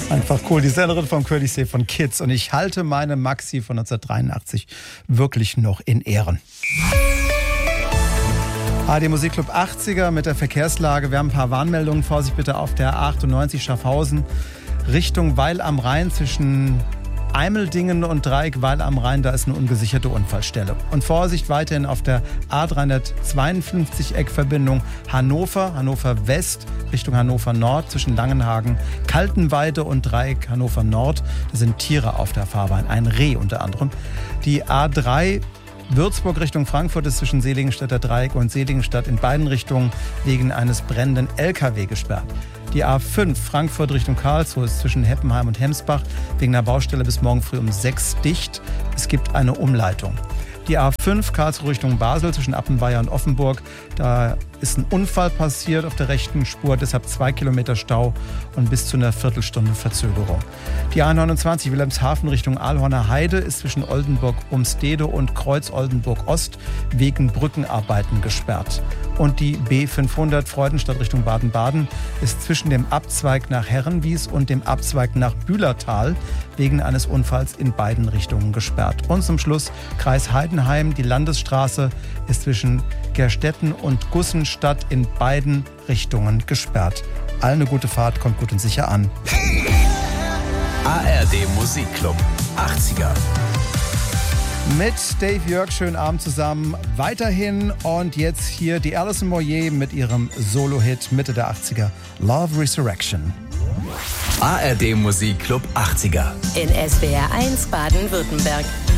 Einfach cool, die Sängerin von Curly von Kids. Und ich halte meine Maxi von 1983 wirklich noch in Ehren. ARD Musikclub 80er mit der Verkehrslage. Wir haben ein paar Warnmeldungen. Vorsicht bitte auf der A98 Schaffhausen Richtung Weil am Rhein zwischen Eimeldingen und Dreieck Weil am Rhein, da ist eine ungesicherte Unfallstelle. Und Vorsicht weiterhin auf der A352 Eckverbindung Hannover West Richtung Hannover Nord zwischen Langenhagen, Kaltenweide und Dreieck Hannover Nord. Da sind Tiere auf der Fahrbahn, ein Reh unter anderem. Die A3 Würzburg Richtung Frankfurt ist zwischen Seligenstädter Dreieck und Seligenstadt in beiden Richtungen wegen eines brennenden LKW gesperrt. Die A5 Frankfurt Richtung Karlsruhe ist zwischen Heppenheim und Hemsbach wegen einer Baustelle bis morgen früh um 6 dicht. Es gibt eine Umleitung. Die A5 Karlsruhe Richtung Basel zwischen Appenweier und Offenburg. Da ist ein Unfall passiert auf der rechten Spur, deshalb 2 Kilometer Stau und bis zu einer Viertelstunde Verzögerung. Die A29 Wilhelmshaven Richtung Ahlhorner Heide ist zwischen Oldenburg-Umstede und Kreuz-Oldenburg-Ost wegen Brückenarbeiten gesperrt. Und die B500 Freudenstadt Richtung Baden-Baden ist zwischen dem Abzweig nach Herrenwies und dem Abzweig nach Bühlertal wegen eines Unfalls in beiden Richtungen gesperrt. Und zum Schluss Kreis Heidenheim. Die Landesstraße ist zwischen Gerstetten und Gussenstadt in beiden Richtungen gesperrt. Allen eine gute Fahrt, kommt gut und sicher an. ARD Musikclub 80er. Mit Dave Jörg, schönen Abend zusammen. Weiterhin und jetzt hier die Alison Moyet mit ihrem Solo-Hit Mitte der 80er, Love Resurrection. ARD Musikclub 80er. In SWR 1 Baden-Württemberg.